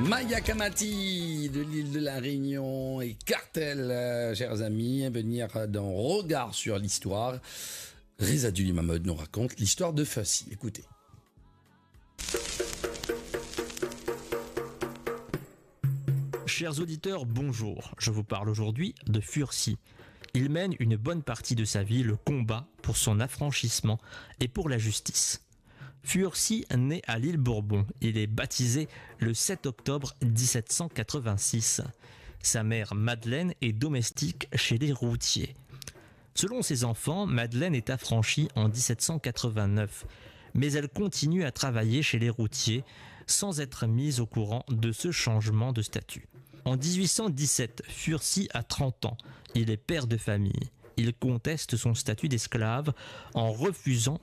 Maya Kamati de l'île de la Réunion et Cartel, chers amis, venir dans Regard sur l'histoire. Reza Duli Mahmoud nous raconte l'histoire de Furcy. Écoutez. Chers auditeurs, bonjour. Je vous parle aujourd'hui de Furcy. Il mène une bonne partie de sa vie le combat pour son affranchissement et pour la justice. Furcy naît à l'île Bourbon. Il est baptisé le 7 octobre 1786. Sa mère Madeleine est domestique chez les routiers. Selon ses enfants, Madeleine est affranchie en 1789, mais elle continue à travailler chez les routiers sans être mise au courant de ce changement de statut. En 1817, Furcy a 30 ans. Il est père de famille. Il conteste son statut d'esclave en refusant